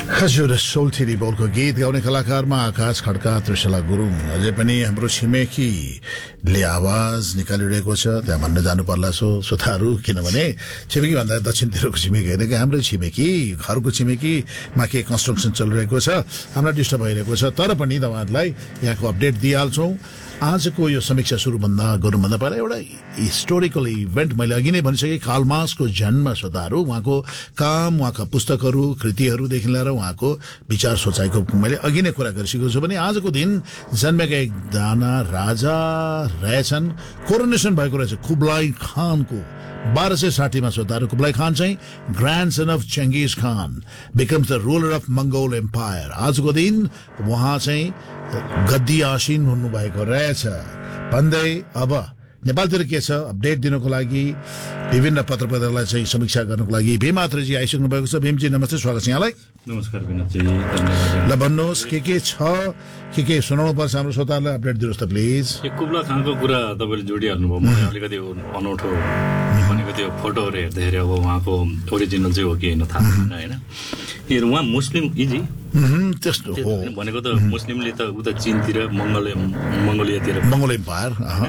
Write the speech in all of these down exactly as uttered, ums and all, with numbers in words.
हजुर सोल्थेरी बोलको गीत गाउने कलाकारमा आकाश खड्का, त्रिशला गुरुङ अझै पनि हाम्रो छिमेकीले आवाज निकालिरहेको छ। त्यहाँ भन्न जानु पर्ला सो सुधारू, किनभने छिमेकी भन्दा दक्षिणतिरको छिमेकी होइन कि हाम्रो छिमेकी, घरको छिमेकीमा के कन्स्ट्रक्सन चलिरहेको छ, हामीलाई डिस्टर्ब भइरहेको छ। तर पनि तपाईँहरूलाई यहाँको अपडेट दिइहाल्छौँ। आजको यो समीक्षा सुरुभन्दा गर्नुभन्दा पहिला एउटा हिस्टोरिकल इभेन्ट मैले अघि नै भनिसकेँ। कार्ल मार्क्सको जन्म श्रोताहरू, उहाँको काम, उहाँका पुस्तकहरू, कृतिहरूदेखि लिएर उहाँको विचार सोचाइको मैले अघि नै कुरा गरिसकेको छु। भने आजको दिन जन्मेका एकजना राजा रहेछन्, कोरोनेसन भएको रहेछ कुबलाई खानको बाह्र सय साठीमा। श्रोताहरू, कुबलाई खान चाहिँ grand sun of चेङ्गिज Khan becomes the ruler of Mongol empire. आजको दिन उहाँ चाहिँ गद्दी आसीन हुनुभएको रहेछ भन्दै अब नेपालतिर के छ अपडेट दिनको लागि विभिन्न पत्र पत्रलाई चाहिँ समीक्षा गर्नको लागि भीम आत्रेजी आइसक्नु भएको छ। भीमजी नमस्ते, स्वागत छ यहाँलाई। नमस्कार विनोदजी, धन्यवाद। ल भन्नुहोस् के के छ, के के सुनाउनु पर्छ हाम्रो श्रोताहरूलाई, अपडेट दिनुहोस् त प्लिज। कुबला खानको कुरा तपाईँले जोडिहाल्नु भयो। मलाई अलिकति अनौठो भनेको त्यो फोटोहरू हेर्दाखेरि अब उहाँको ओरिजिनल चाहिँ हो कि होइन थाहा छैन होइन। यो उहाँ मुस्लिम इजी त्यस्तो हो भनेको त मुस्लिमले त उता चीनतिर मङ्गोल मङ्गोलियातिर मङ्गोल एम्पायर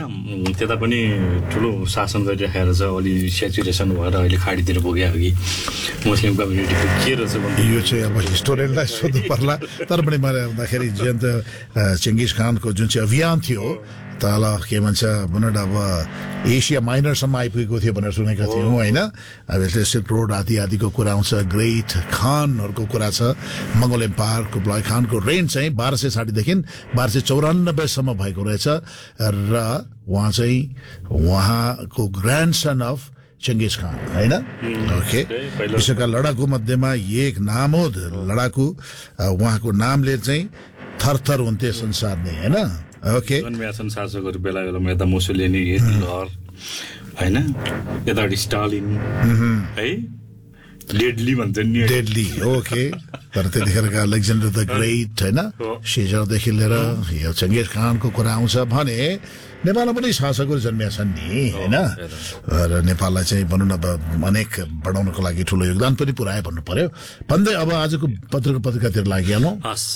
त्यता पनि ठुलो शासन गरिराखेर छ। अलि सेचुरेसन भएर अहिले खाडीतिर पुग्यो कि मुस्लिम कम्युनिटीको के रहेछ भन्दा यो चाहिँ अब हिस्टोरियनलाई सोध्नु पर्ला। तर पनि मैले भन्दाखेरि जयन्त चेङ्गिज खानको जुन चाहिँ अभियान थियो तल के भन्छ भनौँ न अब एसिया माइनरसम्म आइपुगेको थियो भनेर सुनेका थियौँ होइन। अब यसले सिल्क रोड आदि आदिको कुरा आउँछ, ग्रेट खानहरूको कुरा छ। मङ्गोल एम्पायर कुबलाई खानको रेन चाहिँ बाह्र सय साठीदेखि बाह्र सय चौरानब्बेसम्म भएको रहेछ र उहाँ चाहिँ उहाँको ग्रान्ड सन अफ चेङ्गिज खान होइन। ओके, विश्वका लडाकु मध्येमा एक नामोद लडाकु, उहाँको नामले चाहिँ थरथर हुन्थे संसार नै होइन। ओके, जन्मेछन् शासकहरू बेला बेलामा यता मुसोलिनी, हिटलर होइन, यतापट्टि स्टालिन है, डेडली भन्छन् नि डेडली। ओके, तर त्यतिखेरका अलेक्जेन्डर द ग्रेट होइन, सिजरदेखि लिएर यो चेङ्गिज खानको कुरा आउँछ भने नेपालमा पनि शासकहरू जन्मिया छन् नि होइन। र नेपाललाई चाहिँ भनौँ न अब अनेक बढाउनको लागि ठुलो योगदान पनि पुऱ्याए भन्नु पर्यो भन्दै अब आजको पत्रको पत्रिकातिर लागिहालौँ। हस्,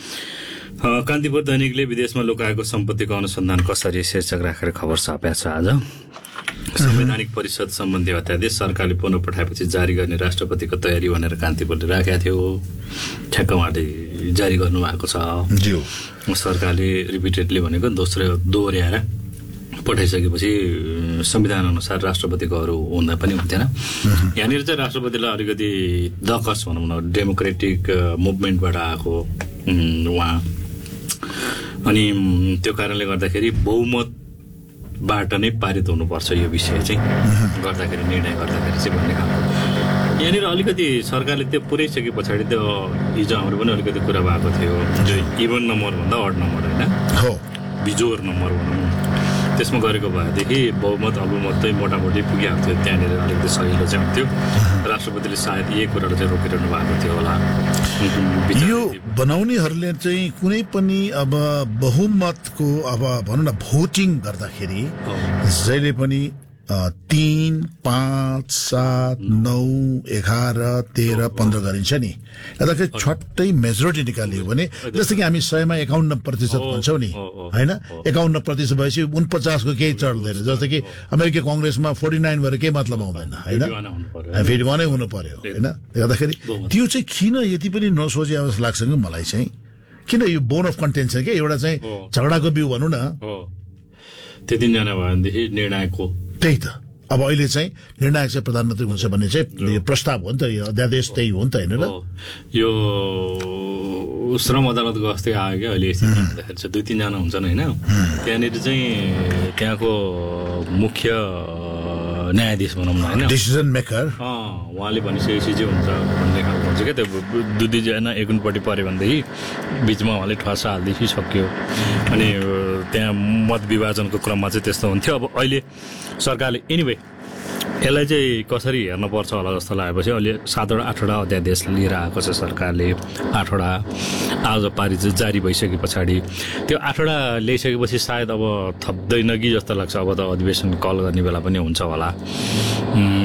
कान्तिपुर दैनिकले विदेशमा लुकाएको सम्पत्तिको अनुसन्धान कसरी शीर्षक राखेर खबर छापेको छ। आज संवैधानिक परिषद सम्बन्धी अध्यादेश सरकारले पुनः पठाएपछि जारी गर्ने राष्ट्रपतिको तयारी भनेर कान्तिपुरले राखेको थियो। ठ्याक्क उहाँले जारी गर्नुभएको छ। सरकारले रिपिटेडली भनेको दोस्रो दोहोऱ्याएर पठाइसकेपछि संविधान अनुसार राष्ट्रपतिको अरू हुँदा पनि हुन्थेन। यहाँनिर चाहिँ राष्ट्रपतिलाई अलिकति दकस भनौँ न, डेमोक्रेटिक मुभमेन्टबाट आएको उहाँ, अनि त्यो कारणले गर्दाखेरि बहुमतबाट नै पारित हुनुपर्छ यो विषय चाहिँ गर्दाखेरि, निर्णय गर्दाखेरि चाहिँ भन्ने खालको यहाँनिर अलिकति सरकारले त्यो पुर्याइसके पछाडि त्यो हिजो हाम्रो पनि अलिकति कुरा भएको थियो, जो इभन नम्बर भन्दा अड नम्बर होइन, बिजोर नम्बर भनौँ, त्यसमा गरेको भएदेखि बहुमत अबुमत चाहिँ मोटामोटी पुगिहाल्थ्यो। त्यहाँनिर अलिकति सजिलो चाहिँ हुन्थ्यो। राष्ट्रपतिले सायद यही कुराहरू चाहिँ रोकिरहनु भएको थियो होला। यो बनाउनेहरूले चाहिँ कुनै पनि अब बहुमतको अब भनौँ न भोटिङ गर्दाखेरि जहिले पनि तीन पाँच सात नौ एघार तेह्र पन्ध्र गरिन्छ नि। यताखेरि छट्टै मेजोरिटी निकालियो भने जस्तो कि हामी सयमा एकाउन्न प्रतिशत भन्छौँ नि होइन, एकाउन्न प्रतिशत भएपछि उनपचासको केही चढ्दैन। जस्तो कि अमेरिकी कङ्ग्रेसमा फोर्टी नाइन भएर केही मतलब आउँदैन होइन, फेरि वानै हुनु पर्यो होइन। गर्दाखेरि त्यो चाहिँ किन यति पनि नसोचे जस्तो लाग्छ कि मलाई चाहिँ, किन यो बोन अफ कन्टेन्सन के एउटा चाहिँ झगडाको बिउ भनौँ न, त्यो तिनजना भयो भनेदेखि निर्णायकको त्यही त। अब अहिले चाहिँ निर्णायक चाहिँ प्रधानमन्त्री हुन्छ भन्ने चाहिँ प्रस्ताव हो नि त, यो अध्यादेश त्यही हो नि त होइन र। यो श्रम अदालतको अस्ति आयो क्या अहिले हेर्दाखेरि चाहिँ दुई तिनजना हुन्छन् होइन। त्यहाँनिर चाहिँ त्यहाँको मुख्य न्यायाधीश भनौँ न होइन, डिसिजन मेकर, उहाँले भनिसकेपछि चाहिँ हुन्छ भन्ने खालको हुन्छ क्या। त्यो दुई दुईजना एकुनपट्टि पऱ्यो भनेदेखि बिचमा उहाँले ठसा हालिदिएपछि सक्यो। अनि त्यहाँ मत विभाजनको क्रममा चाहिँ त्यस्तो हुन्थ्यो। अब अहिले सरकारले एनिवे यसलाई चाहिँ कसरी हेर्नुपर्छ होला जस्तो लागेपछि अहिले सातवटा आठवटा अध्यादेश लिएर आएको छ सरकारले। आठवटा आज पारित चाहिँ जारी भइसके पछाडि त्यो आठवटा ल्याइसकेपछि सायद अब थप्दैन कि जस्तो लाग्छ। अब त अधिवेशन कल गर्ने बेला पनि हुन्छ होला।